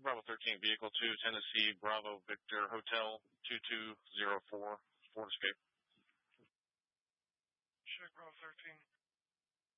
Bravo 13, Vehicle 2, Tennessee, Bravo Victor, Hotel 2204, Ford Escape. Check Bravo 13.